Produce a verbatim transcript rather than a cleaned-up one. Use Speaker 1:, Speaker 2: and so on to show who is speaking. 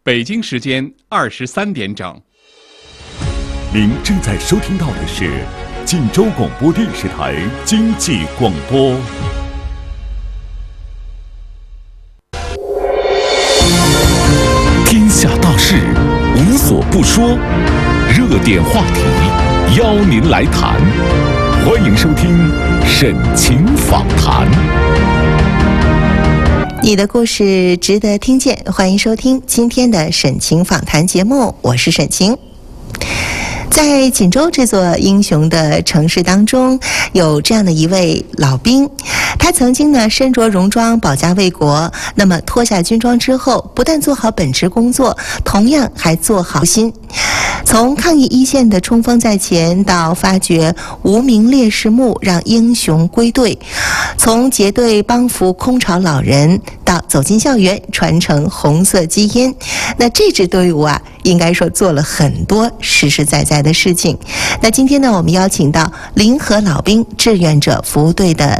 Speaker 1: 北京时间二十三点整。
Speaker 2: 您正在收听到的是晋州广播电视台经济广播。天下大事无所不说，热点话题邀您来谈。欢迎收听沈晴访谈。
Speaker 3: 你的故事值得听见，欢迎收听今天的沈晴访谈节目，我是沈晴。在锦州这座英雄的城市当中，有这样的一位老兵，他曾经呢身着戎装保家卫国，那么脱下军装之后，不但做好本职工作，同样还做好心。从抗疫一线的冲锋在前，到发掘无名烈士墓让英雄归队，从结队帮扶空巢老人，到走进校园传承红色基因，那这支队伍啊，应该说做了很多实实在在的事情。那今天呢，我们邀请到临河老兵志愿者服务队的